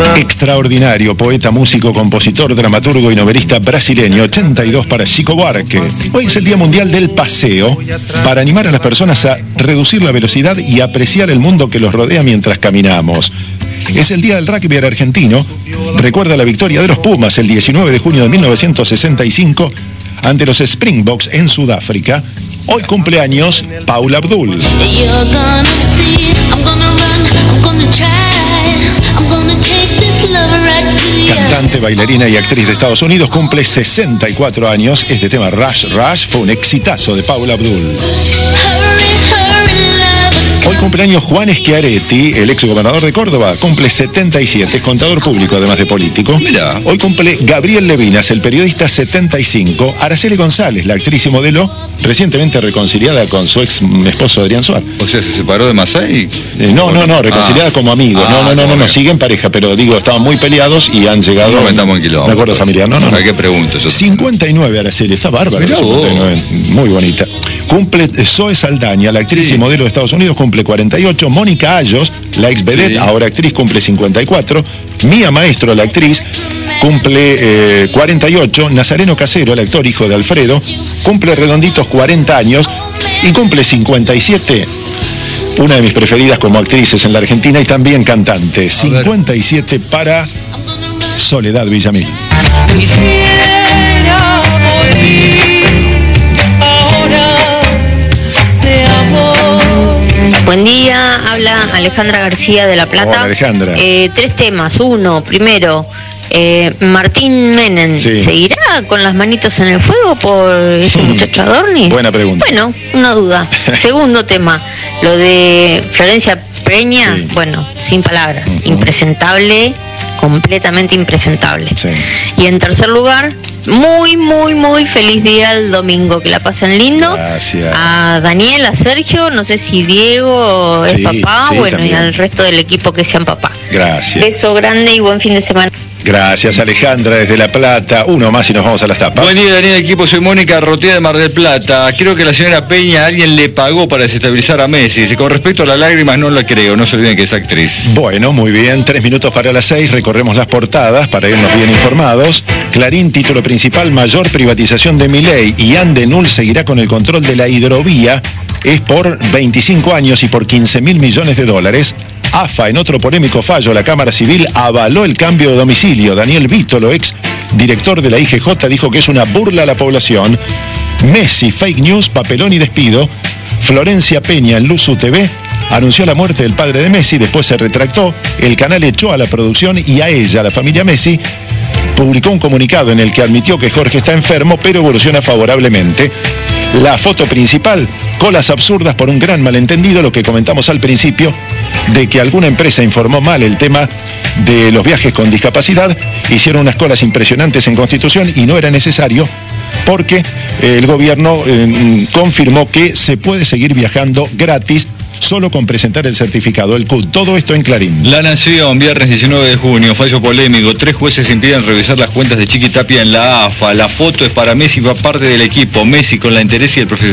Extraordinario poeta, músico, compositor, dramaturgo y novelista brasileño, 82 para Chico Buarque. Hoy es el Día Mundial del Paseo, para animar a las personas a reducir la velocidad y apreciar el mundo que los rodea mientras caminamos. Es el Día del Rugby argentino. Recuerda la victoria de los Pumas el 19 de junio de 1965 ante los Springboks en Sudáfrica. Hoy cumpleaños Paula Abdul. Cantante, bailarina y actriz de Estados Unidos, cumple 64 años. Este tema, Rush Rush, fue un exitazo de Paula Abdul. Hoy cumpleaños Juan Schiaretti, el ex gobernador de Córdoba, cumple 77, es contador público además de político. Mirá. Hoy cumple Gabriel Levinas, el periodista, 75. Araceli González, la actriz y modelo, recientemente reconciliada con su ex esposo Adrián Suárez. O sea, ¿se separó de Masay? No, reconciliada como amigos. No, siguen pareja, pero digo, estaban muy peleados y han llegado No metamos en quilombo. un acuerdo familiar. No. ¿Para qué pregunto eso? 59 Araceli, está bárbara. 59, muy bonita. Cumple Zoe Saldaña, la actriz y modelo de Estados Unidos, cumple 48. Mónica Ayos, la ex vedette, ahora actriz, cumple 54. Mía Maestro, la actriz, cumple 48. Nazareno Casero, el actor, hijo de Alfredo, cumple redonditos 40 años y cumple 57. Una de mis preferidas como actrices en la Argentina y también cantante. 57 para Soledad Villamil. Quisiera morir ahora de amor. Buen día, habla Alejandra García de La Plata. Hola, Alejandra. 3 temas. Uno, primero, Martín Menem, Sí. ¿seguirá con las manitos en el fuego por ese muchacho Adorni? Buena pregunta. Bueno, una duda. Segundo tema, lo de Florencia Peña, Sí. bueno, sin palabras, impresentable, completamente impresentable. Sí. Y en tercer lugar, muy feliz día el domingo, que la pasen lindo. Gracias. A Daniel, a Sergio, no sé si Diego es Sí, papá, sí, bueno, también. y al resto del equipo que sean papá. Gracias. Beso grande y buen fin de semana. Gracias, Alejandra, desde La Plata. Uno más y nos vamos a las tapas. Buen día, Daniel, equipo, soy Mónica Rotea de Mar del Plata. Creo que la señora Peña, alguien le pagó para desestabilizar a Messi. Dice, con respecto a las lágrimas, no la creo, no se olviden que es actriz. Bueno, muy bien, 3 minutos para las 6, recorremos las portadas para irnos bien informados. Clarín, título principal, mayor privatización de Milei y Andenul seguirá con el control de la hidrovía, es por 25 años y por 15.000 millones de dólares. AFA, en otro polémico fallo, la Cámara Civil avaló el cambio de domicilio. Daniel Vítolo, ex director de la IGJ, dijo que es una burla a la población. Messi, fake news, papelón y despido. Florencia Peña en Luzu TV anunció la muerte del padre de Messi, después se retractó. El canal echó a la producción y a ella, la familia Messi, publicó un comunicado en el que admitió que Jorge está enfermo, pero evoluciona favorablemente. La foto principal, colas absurdas por un gran malentendido, lo que comentamos al principio, de que alguna empresa informó mal el tema de los viajes con discapacidad, hicieron unas colas impresionantes en Constitución y no era necesario porque el gobierno confirmó que se puede seguir viajando gratis solo con presentar el certificado, el CUT. Todo esto en Clarín. La Nación, viernes 19 de junio, fallo polémico. 3 jueces impiden revisar las cuentas de Chiqui Tapia en la AFA. La foto es para Messi, va parte del equipo. Messi con la entereza y el profesionalismo